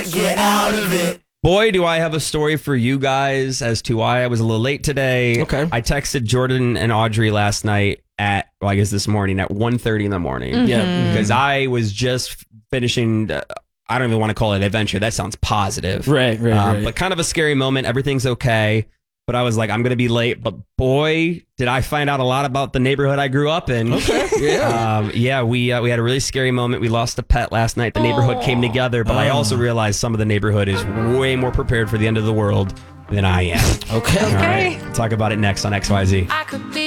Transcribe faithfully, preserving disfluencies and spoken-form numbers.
get out of it. Boy, do I have a story for you guys as to why I was a little late today. Okay. I texted Jordan and Audrey last night at, well, I guess this morning at one thirty in the morning. Mm-hmm. Yeah. Because I was just finishing, uh, I don't even want to call it an adventure. That sounds positive. Right, right, um, right. But kind of a scary moment. Everything's okay. But I was like, I'm going to be late. But boy, did I find out a lot about the neighborhood I grew up in. Okay. Yeah. Um, yeah, we uh, we had a really scary moment. We lost a pet last night. The neighborhood Aww. came together. But I also realized some of the neighborhood is way more prepared for the end of the world than I am. Okay. All right. Talk about it next on X Y Z. I could be